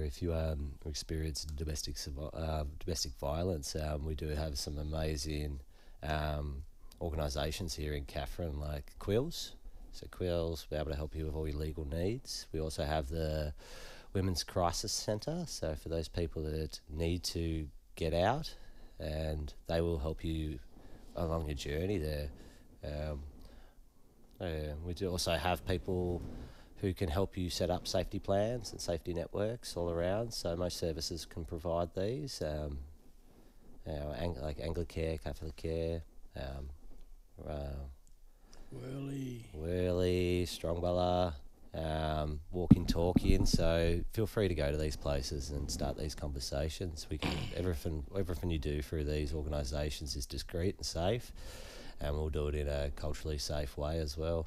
if you experience domestic violence, we do have some amazing organisations here in Catherine, like Quills. So Quills will be able to help you with all your legal needs. We also have the Women's Crisis Centre, so for those people that need to get out, and they will help you along your journey there. We do also have people who can help you set up safety plans and safety networks all around, so most services can provide these, like Anglicare, Catholic Care, Whirly, Strongbella, walking, talking. So feel free to go to these places and start these conversations. We can everything you do through these organisations is discreet and safe, and we'll do it in a culturally safe way as well.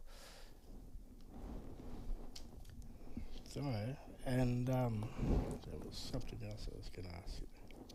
Sorry, and there was something else I was going to ask you.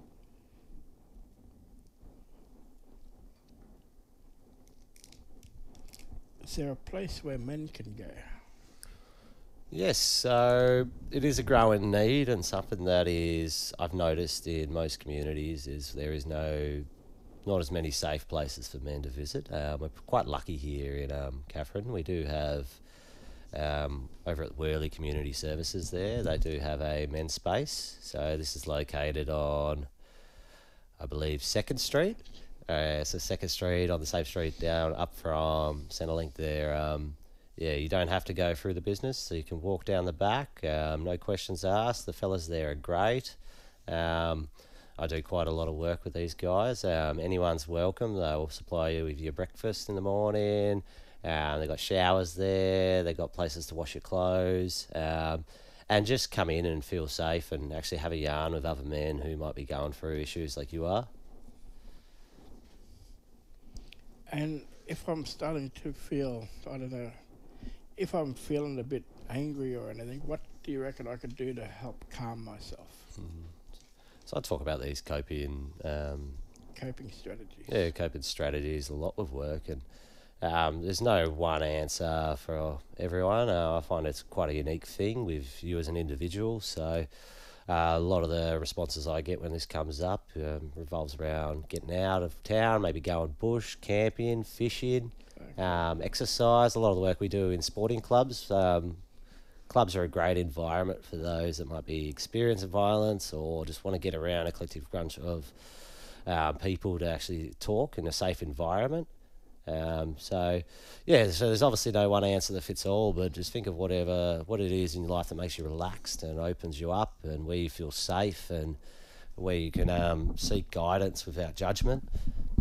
Is there a place where men can go? Yes, so it is a growing need, and something that is I've noticed in most communities is there is not as many safe places for men to visit. We're quite lucky here in Catherine. We do have over at Worley Community Services there, they do have a men's space. So this is located on, I believe, 2nd Street. So 2nd Street on the safe street down up from Centrelink there. You don't have to go through the business, so you can walk down the back. No questions asked. The fellas there are great. I do quite a lot of work with these guys. Anyone's welcome. They'll supply you with your breakfast in the morning. They've got showers there. They've got places to wash your clothes. And just come in and feel safe and actually have a yarn with other men who might be going through issues like you are. And if I'm starting to feel, I don't know, if I'm feeling a bit angry or anything, what do you reckon I could do to help calm myself? So I talk about these coping strategies. Yeah, coping strategies a lot with work, and there's no one answer for everyone. I find it's quite a unique thing with you as an individual. So a lot of the responses I get when this comes up revolves around getting out of town, maybe going bush, camping, fishing, exercise. A lot of the work we do in sporting clubs. Clubs are a great environment for those that might be experiencing violence or just want to get around a collective bunch of people to actually talk in a safe environment. So there's obviously no one answer that fits all, but just think of what it is in your life that makes you relaxed and opens you up, and where you feel safe and where you can seek guidance without judgment.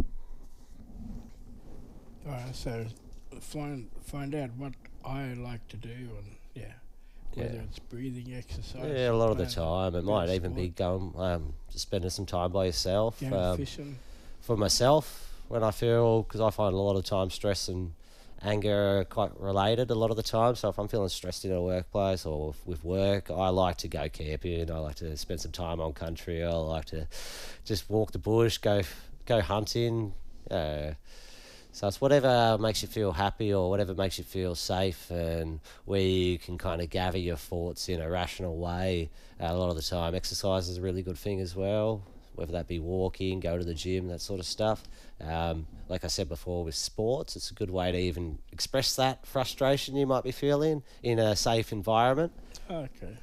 Alright, so find out what I like to do, and whether it's breathing exercise. Yeah, a lot of the time it might even be going just spending some time by yourself. Fishing. For myself, when I feel, because I find a lot of time stress and anger are quite related a lot of the time. So if I'm feeling stressed in a workplace or with work, I like to go camping. I like to spend some time on country. I like to just walk the bush, go hunting. So it's whatever makes you feel happy or whatever makes you feel safe, and where you can kind of gather your thoughts in a rational way. A lot of the time, exercise is a really good thing as well, whether that be walking, go to the gym, that sort of stuff. Like I said before, with sports, it's a good way to even express that frustration you might be feeling in a safe environment. Okay.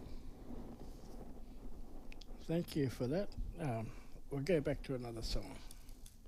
Thank you for that. We'll go back to another song.